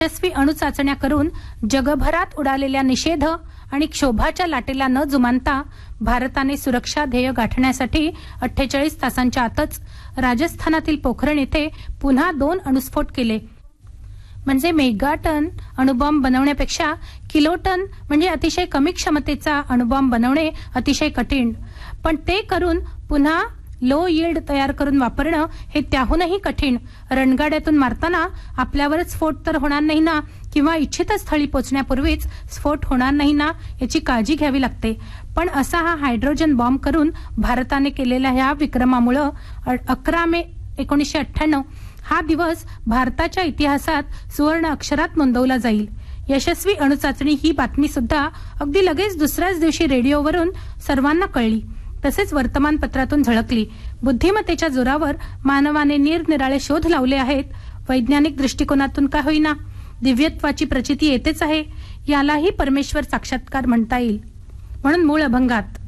यशस्वी अणुचाचण्या करून जगभरात उडालेल्या निषेध आणि क्षोभाच्या लाटेला न जुमानता भारताने सुरक्षा ध्येय गाठण्यासाठी 48 तासांच्या आतच राजस्थानातील पोखरण येथे पुन्हा 2 अणुस्फोट केले. म्हणजे मेगाटन अणुबॉम्ब बनवण्यापेक्षा किलोटन म्हणजे अतिशय कमी क्षमतेचा अणुबॉम्ब बनवणे अतिशय कठीण. पण ते करून पुन्हा लो यील्ड तयार करून वापरणं हे त्याहूनही कठीण. रणगाड्यातून मारताना आपल्यावरच स्फोट तर होणार नाही ना, किंवा इच्छित स्थळी पोचण्यापूर्वीच स्फोट होणार नाही ना याची काळजी घ्यावी लागते. पण असा हा हायड्रोजन बॉम्ब करून भारताने केलेल्या ह्या विक्रमामुळे 11 मे 1998 हा दिवस भारताच्या इतिहासात सुवर्ण अक्षरात नोंदवला जाईल. यशस्वी अणुचाचणी ही बातमी सुद्धा अगदी लगेच दुसऱ्याच दिवशी रेडिओवरून सर्वांना कळली, तसेच वर्तमानपत्रातून झळकली. बुद्धिमत्तेच्या जोरावर मानवाने निरनिराळे शोध लावले आहेत. वैज्ञानिक दृष्टिकोनातून का होईना दिव्यत्वाची प्रचिती येतेच आहे. यालाही परमेश्वर साक्षात्कार म्हणता येईल. म्हणून मूळ अभंगात